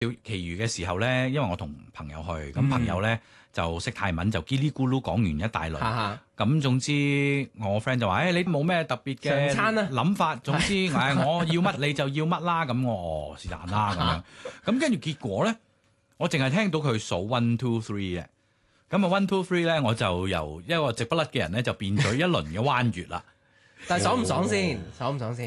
其餘嘅時候咧，因為我同朋友去，咁朋友咧就識泰文，就嘰哩咕嚕講完一大輪。咁總之我 friend 就話：你冇咩特別嘅諗法，總之我要乜你就要乜啦。咁我是但啦咁樣。咁跟住結果咧，我淨係聽到佢數 one two three 嘅。咁啊 one two three 咧，我就由一個直不甩嘅人咧，就變咗一輪嘅彎月啦。 但係爽唔爽先？爽唔爽先？